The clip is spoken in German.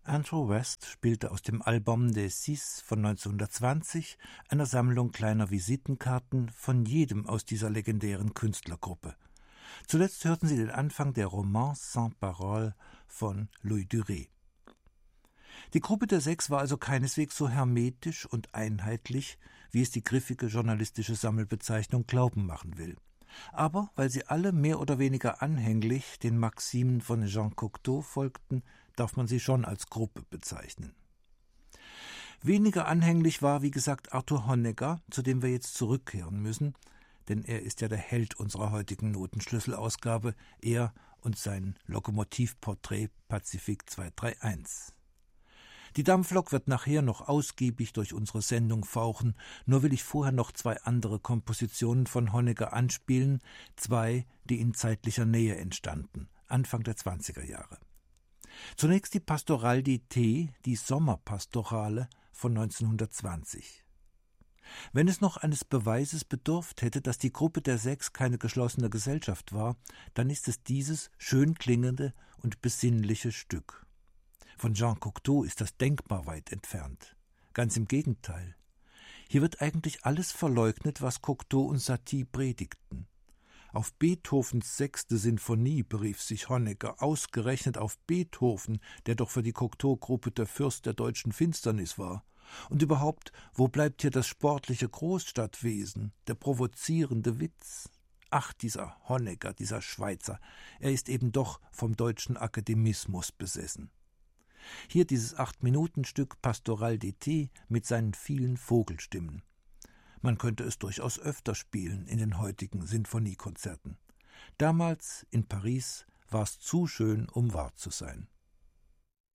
Andrew West spielte aus dem Album des Six von 1920, einer Sammlung kleiner Visitenkarten von jedem aus dieser legendären Künstlergruppe. Zuletzt hörten Sie den Anfang der Romance sans parole von Louis Duret. Die Gruppe der Sechs war also keineswegs so hermetisch und einheitlich, wie es die griffige journalistische Sammelbezeichnung glauben machen will. Aber weil sie alle mehr oder weniger anhänglich den Maximen von Jean Cocteau folgten, darf man sie schon als Gruppe bezeichnen. Weniger anhänglich war, wie gesagt, Arthur Honegger, zu dem wir jetzt zurückkehren müssen, denn er ist ja der Held unserer heutigen Notenschlüsselausgabe, er und sein Lokomotivporträt Pazifik 231. Die Dampflok wird nachher noch ausgiebig durch unsere Sendung fauchen, nur will ich vorher noch zwei andere Kompositionen von Honegger anspielen, zwei, die in zeitlicher Nähe entstanden, Anfang der 20er Jahre. Zunächst die Pastoral d'été, die Sommerpastorale von 1920. Wenn es noch eines Beweises bedurft hätte, dass die Gruppe der Sechs keine geschlossene Gesellschaft war, dann ist es dieses schön klingende und besinnliche Stück. Von Jean Cocteau ist das denkbar weit entfernt. Ganz im Gegenteil. Hier wird eigentlich alles verleugnet, was Cocteau und Satie predigten. Auf Beethovens 6. Sinfonie berief sich Honegger, ausgerechnet auf Beethoven, der doch für die Cocteau-Gruppe der Fürst der deutschen Finsternis war. Und überhaupt, wo bleibt hier das sportliche Großstadtwesen, der provozierende Witz? Ach, dieser Honegger, dieser Schweizer, er ist eben doch vom deutschen Akademismus besessen. Hier dieses 8-Minuten-Stück Pastoral d'été mit seinen vielen Vogelstimmen. Man könnte es durchaus öfter spielen in den heutigen Sinfoniekonzerten. Damals in Paris war es zu schön, um wahr zu sein.